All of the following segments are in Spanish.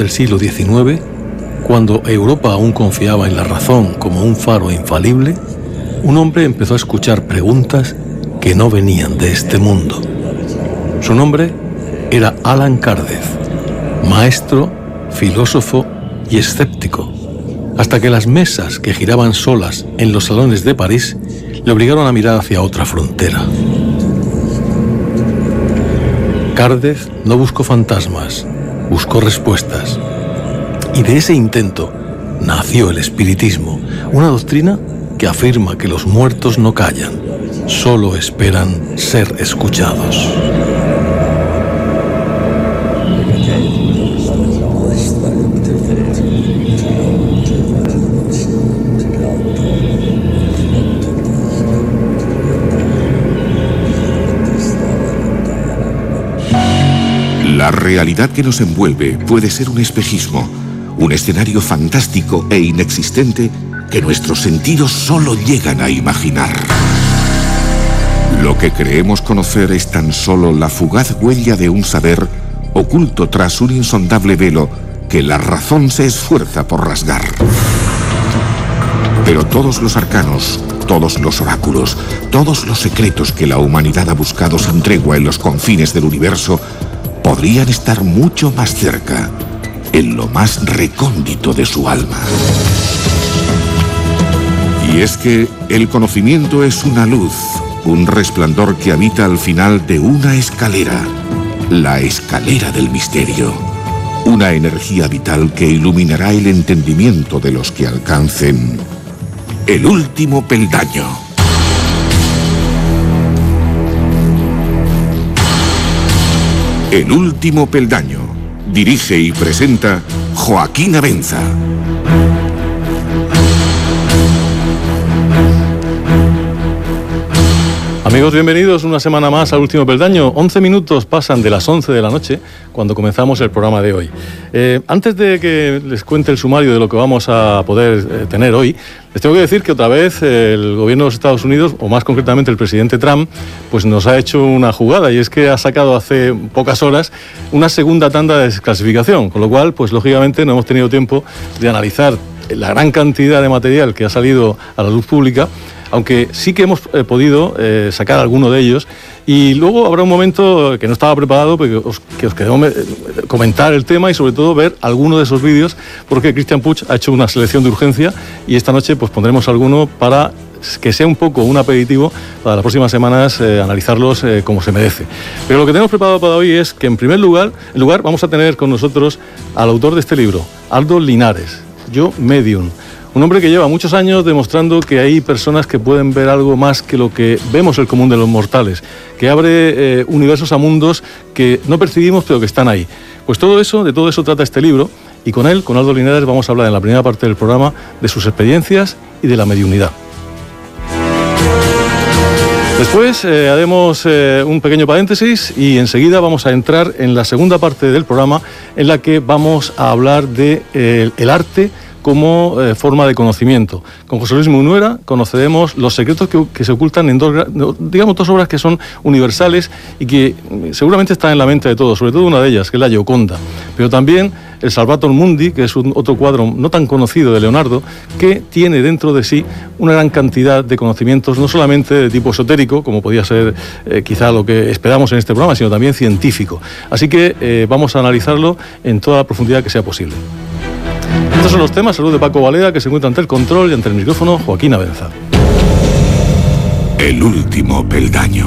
del siglo XIX, cuando Europa aún confiaba en la razón como un faro infalible, un hombre empezó a escuchar preguntas que no venían de este mundo. Su nombre era Allan Kardec, maestro, filósofo y escéptico, hasta que las mesas que giraban solas en los salones de París le obligaron a mirar hacia otra frontera. Kardec no buscó fantasmas, buscó respuestas. Y de ese intento nació el espiritismo, una doctrina que afirma que los muertos no callan, solo esperan ser escuchados. La realidad que nos envuelve puede ser un espejismo, un escenario fantástico e inexistente que nuestros sentidos solo llegan a imaginar. Lo que creemos conocer es tan solo la fugaz huella de un saber oculto tras un insondable velo que la razón se esfuerza por rasgar. Pero todos los arcanos, todos los oráculos, todos los secretos que la humanidad ha buscado sin tregua en los confines del universo podrían estar mucho más cerca, en lo más recóndito de su alma. Y es que el conocimiento es una luz, un resplandor que habita al final de una escalera, la escalera del misterio, una energía vital que iluminará el entendimiento de los que alcancen el último peldaño. El último peldaño. Dirige y presenta Joaquín Abenza. Amigos, bienvenidos una semana más al Último Peldaño. 11 minutos pasan de las 11 de la noche cuando comenzamos el programa de hoy. Antes de que les cuente el sumario de lo que vamos a poder tener hoy, les tengo que decir que otra vez el gobierno de los Estados Unidos, o más concretamente el presidente Trump, pues nos ha hecho una jugada, y es que ha sacado hace pocas horas una segunda tanda de desclasificación, con lo cual, pues lógicamente no hemos tenido tiempo de analizar la gran cantidad de material que ha salido a la luz pública, aunque sí que hemos podido sacar alguno de ellos, y luego habrá un momento que no estaba preparado, que os queremos comentar el tema y sobre todo ver alguno de esos vídeos, porque Christian Puig ha hecho una selección de urgencia y esta noche pues pondremos alguno para que sea un poco un aperitivo para las próximas semanas, analizarlos como se merece. Pero lo que tenemos preparado para hoy es que en primer lugar vamos a tener con nosotros al autor de este libro, Aldo Linares, Yo Medium. Un hombre que lleva muchos años demostrando que hay personas que pueden ver algo más que lo que vemos el común de los mortales, que abre universos a mundos que no percibimos pero que están ahí. Pues de todo eso trata este libro, y con él, con Aldo Linares, vamos a hablar en la primera parte del programa de sus experiencias y de la mediunidad. Después haremos un pequeño paréntesis y enseguida vamos a entrar en la segunda parte del programa, en la que vamos a hablar de el arte como forma de conocimiento. Con José Luis Munuera conoceremos los secretos que se ocultan en dos obras que son universales y que seguramente están en la mente de todos, sobre todo una de ellas, que es la Gioconda, pero también el Salvator Mundi, que es otro cuadro no tan conocido de Leonardo, que tiene dentro de sí una gran cantidad de conocimientos, no solamente de tipo esotérico, como podía ser quizá lo que esperamos en este programa, sino también científico. Así que vamos a analizarlo en toda la profundidad que sea posible. Estos son los temas. Salud de Paco Valera, que se encuentra ante el control, y ante el micrófono Joaquín Abenza. El último peldaño.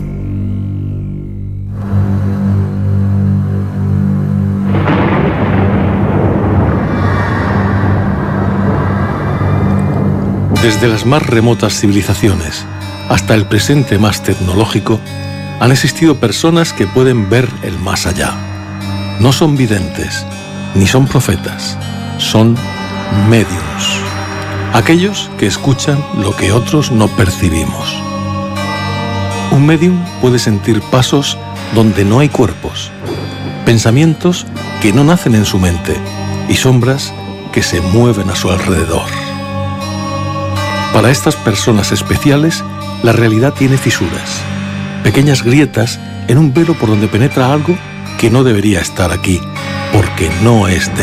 Desde las más remotas civilizaciones hasta el presente más tecnológico, han existido personas que pueden ver el más allá. No son videntes, ni son profetas. Son médiums, aquellos que escuchan lo que otros no percibimos. Un médium puede sentir pasos donde no hay cuerpos, pensamientos que no nacen en su mente y sombras que se mueven a su alrededor. Para estas personas especiales, la realidad tiene fisuras, pequeñas grietas en un velo por donde penetra algo que no debería estar aquí, porque no es de